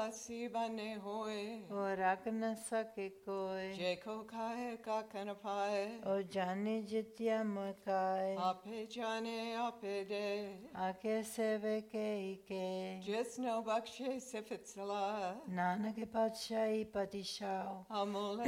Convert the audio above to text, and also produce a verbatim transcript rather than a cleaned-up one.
hasi bane hoe. O ਰੱਖ न सके कोई Jeko kae kakana pae. O जाने जित्या मकाए Ape jane ape de. आके सेवे के के Just no bakshe sefitsala. Nanak पातशाही पतिशाओ Amole